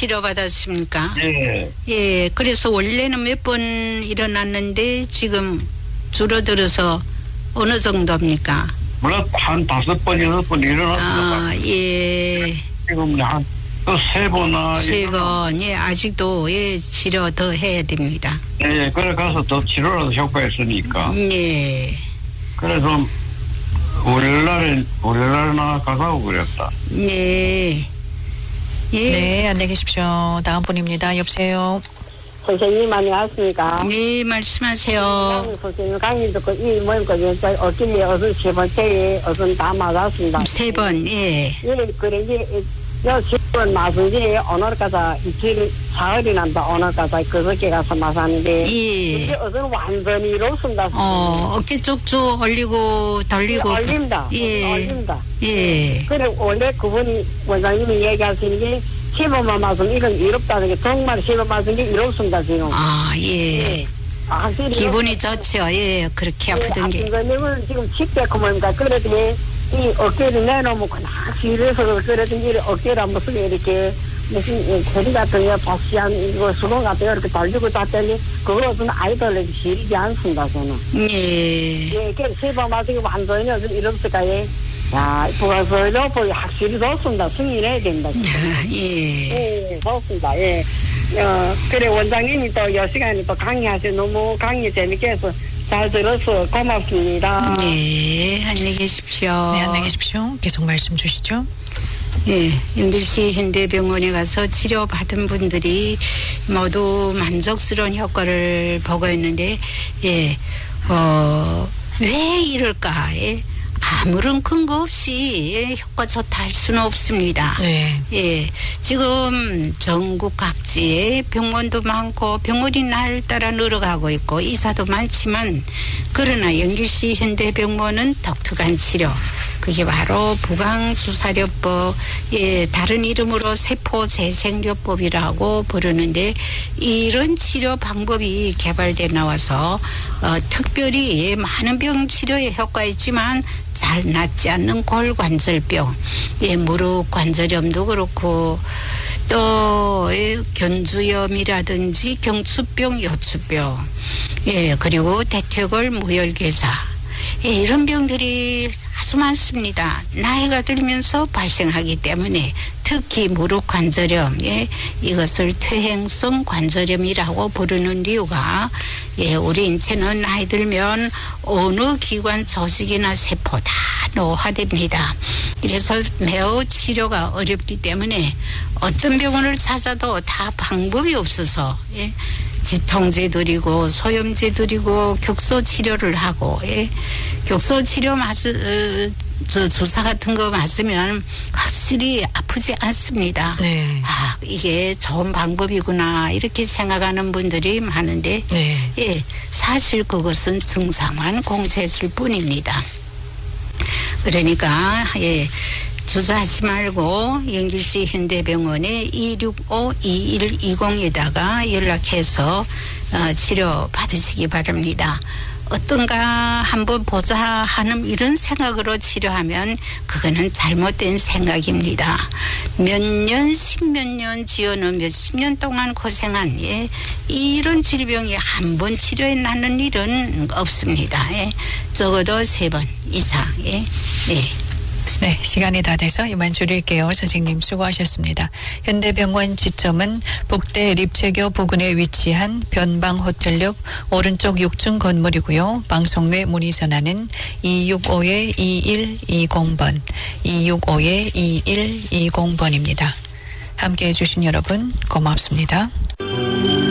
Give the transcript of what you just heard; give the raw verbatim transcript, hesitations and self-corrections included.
치료받았습니까? 예. 예, 그래서 원래는 몇 번 일어났는데 지금 줄어들어서 어느 정도입니까? 물론 한 다섯 번, 여섯 번 일어났습니다. 아, 예. 지금 한 또 세 번이나. 세 번, 예, 아직도, 예, 치료 더 해야 됩니다. 예, 그래 가서 더 치료라도 효과가 있으니까. 예. 그래서 월요일날에, 월요일날 나가고 그랬다. 네. 예. 네, 안녕히 계십시오. 다음 분입니다. 여보세요. 선생님 안녕하십니까? 네, 말씀하세요. 선생님 강의 듣고 이 모임 거기서 어길래 어선 세 번째에 어선 다 맞았습니다. 세 번, 예. 예, 그래 이제 요 집은 맞은 지 오늘 가서 이틀 사흘이 난다. 오늘 가서 그저께 가서 맞았는데 예. 이제 어선 완전히 이렇습니다. 어, 어깨 쭉쭉 올리고 돌리고. 예, 올립니다. 예. 올립니다. 예. 그래 원래 그분이 원장님이 얘기하시는 게 세 번만 맞으면 이건 이롭다는 게 정말 세 번 맞은 게 이롭습니다 지금. 아, 예. 예. 아, 기분이 좋죠. 예, 그렇게 아프던 게. 아픈 지금 칩백 뭡니까? 그래도 이 어깨를 내놓으면 그냥 길에서 그래도 이 어깨를 한번 쓰게 이렇게 무슨 거리 같은 거 박시한 이거 수건 같은 거 이렇게 달리고 땄더니 그것은 아이들에게 시리지 않습니다 저는. 예. 예, 그래서 세번 맞은 게 완전히 이렇을까요? 야, 부가서 여보 확실히 좋습니다. 승인해야 됩니다. 예. 예, 좋습니다. 예. 어, 그래 원장님이 또 여 시간에 또 강의하셔 너무 강의 재밌게 해서 잘 들어서 고맙습니다. 네, 안녕히 계십시오. 네, 안녕히 계십시오. 계속 말씀 주시죠. 예, 영길시 현대병원에 가서 치료받은 분들이 모두 만족스러운 효과를 보고 있는데, 예, 어, 왜 이럴까? 예. 아무런 근거 없이 예, 효과 좋다 할 수는 없습니다. 네. 예, 지금 전국 각지에 병원도 많고 병원이 날 따라 늘어가고 있고 의사도 많지만 그러나 영길시 현대병원은 독특한 치료. 그게 바로 부강주사료법, 예, 다른 이름으로 세포재생료법이라고 부르는데 이런 치료 방법이 개발돼 나와서 어, 특별히 많은 병 치료에 효과 있지만 잘 낫지 않는 골관절병, 예, 무릎 관절염도 그렇고 또 예, 견주염이라든지 경추병, 요추병, 예, 그리고 대퇴골 무혈괴사, 예, 이런 병들이 아주 많습니다. 나이가 들면서 발생하기 때문에 특히 무릎 관절염, 예, 이것을 퇴행성 관절염이라고 부르는 이유가 예, 우리 인체는 나이 들면 어느 기관 조직이나 세포 다 노화됩니다. 그래서 매우 치료가 어렵기 때문에 어떤 병원을 찾아도 다 방법이 없어서 예, 지통제 드리고 소염제 드리고 격소 치료를 하고 예, 격소 치료 맞 어, 저 주사 같은 거 맞으면 확실히 아프지 않습니다. 네. 아, 이게 좋은 방법이구나 이렇게 생각하는 분들이 많은데 네. 예, 사실 그것은 증상만 공세했을 뿐입니다. 그러니까 예, 주저하지 말고 영길시 현대병원에 이육오 이일이공에다가 연락해서 어, 치료 받으시기 바랍니다. 어떤가 한번 보자 하는 이런 생각으로 치료하면 그거는 잘못된 생각입니다. 몇 년, 십몇 년 지어는 몇십 년 동안 고생한 예, 이런 질병이 한 번 치료해 나는 일은 없습니다. 예, 적어도 세 번 이상. 예, 예. 네, 시간이 다 돼서 이만 줄일게요. 선생님 수고하셨습니다. 현대병원 지점은 북대 립체교 부근에 위치한 변방호텔역 오른쪽 육 층 건물이고요. 방송외 문의 전화는 이육오 이일이공 번, 이육오 이일이공 번입니다. 함께해 주신 여러분 고맙습니다.